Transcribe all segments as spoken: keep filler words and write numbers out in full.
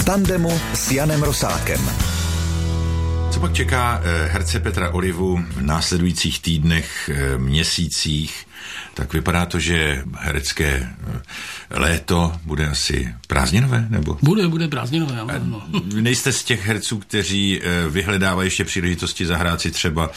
tandemu s Janem Rosákem. Co pak čeká herce Petra Olivu v následujících týdnech, měsících? Tak vypadá to, že herecké léto bude asi prázdninové, nebo? Bude, bude prázdninové, ale no. Nejste z těch herců, kteří vyhledávají ještě příležitosti zahrát si třeba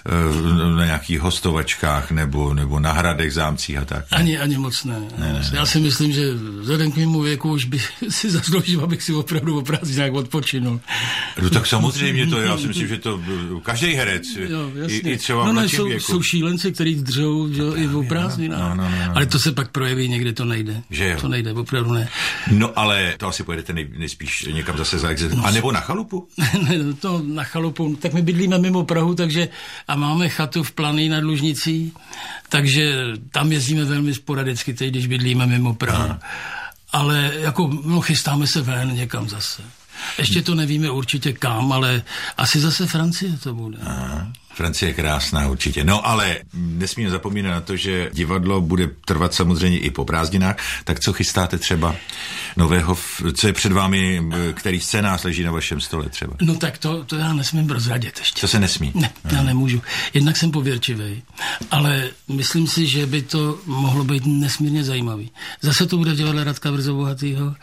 na nějakých hostovačkách nebo, nebo na hradech, zámcích a tak? Ani, ani moc ne. ne, ne Já si myslím, že vzhledem k mému věku už by si zasloužil, abych si opravdu o prázdninách odpočinul. No tak samozřejmě to je, já si myslím, že to každý herec, jo, i, i třeba no, v ne, mladším jsou, věku. Jsou šílenci, kteří dřou že, i o prázdninách. No, no, no, no. Ale to se pak projeví někde, to nejde. Že jo? To nejde, opravdu ne. No ale to asi pojedete nej, nejspíš někam zase za exit. No, a nebo na chalupu? Ne, to na chalupu. Tak my bydlíme mimo Prahu, takže a máme chatu v Planý nad Lužnicí, takže tam jezdíme velmi sporadicky, teď, když bydlíme mimo Prahu. Aha. Ale jako, no, chystáme se ven někam zase. Ještě to nevíme určitě kam, ale asi zase Francie to bude. Aha. Francie je krásná určitě. No ale nesmíme zapomínat na to, že divadlo bude trvat samozřejmě i po prázdninách. Tak co chystáte třeba nového, co je před vámi, který scénář leží na vašem stole třeba? No tak to, to já nesmím prozradit ještě. To se nesmí? Ne, já nemůžu. Jednak jsem pověrčivej, ale myslím si, že by to mohlo být nesmírně zajímavý. Zase to bude v divadle Radka Brzobohatýho.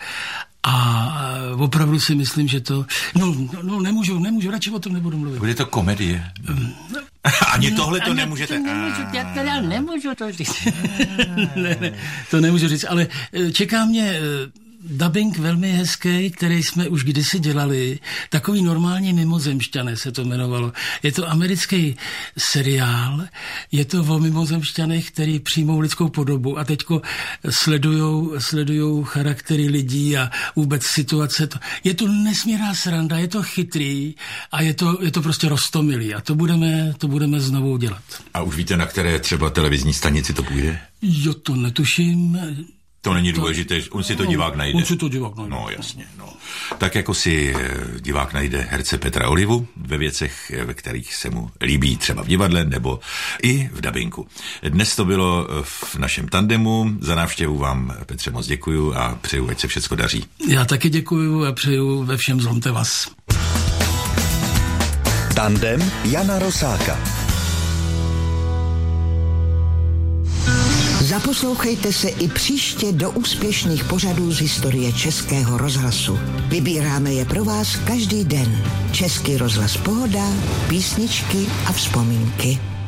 A opravdu si myslím, že to... No, no nemůžu, nemůžu, radši o tom nebudu mluvit. Bude to komedie? Ani tohle to Ani nemůžete... To nemůžu, já teda nemůžu to říct. ne, ne, to nemůžu říct, ale čeká mě dabing velmi hezký, který jsme už kdysi dělali. Takový normální mimozemšťané se to jmenovalo. Je to americký seriál, je to o mimozemšťanech, který přijmou lidskou podobu a teďko sledujou, sledujou charaktery lidí a vůbec situace. Je to nesmírná sranda, je to chytrý a je to, je to prostě roztomilý a to budeme, to budeme znovu dělat. A už víte, na které třeba televizní stanici to půjde? Jo, to netuším. To není důležité, on si to divák najde. On si to divák najde. No jasně, no. Tak jako si divák najde herce Petra Olivu ve věcech, ve kterých se mu líbí, třeba v divadle nebo i v dabinku. Dnes to bylo v našem tandemu. Za návštěvu vám, Petře, moc děkuju a přeju, ať se všecko daří. Já taky děkuju a přeju ve všem zlomte vás. Tandem Jana Rosáka. Zaposlouchejte se i příště do úspěšných pořadů z historie Českého rozhlasu. Vybíráme je pro vás každý den. Český rozhlas Pohoda, písničky a vzpomínky.